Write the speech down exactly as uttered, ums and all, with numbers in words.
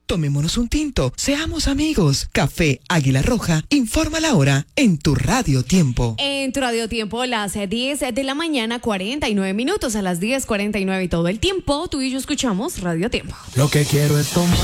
Tomémonos un tinto, seamos amigos. Café Águila Roja, informa la hora en tu Radio Tiempo. En tu Radio Tiempo, las diez de la mañana, cuarenta y nueve minutos, a las diez cuarenta y nueve y todo el tiempo, tú y yo escuchamos Radio Tiempo. Lo que quiero es tomar.